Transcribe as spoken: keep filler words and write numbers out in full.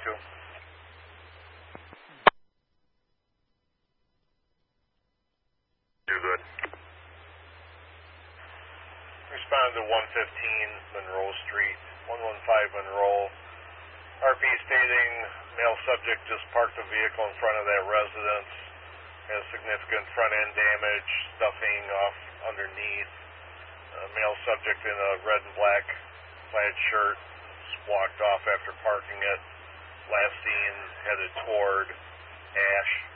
two. You're good. Respond to one fifteen Monroe Street, one one five Monroe. R P stating male subject just parked a vehicle in front of that residence. Has significant front end damage, stuffing off underneath. Uh, male subject in a red and black plaid shirt walked off after parking it. Last seen headed toward Ash.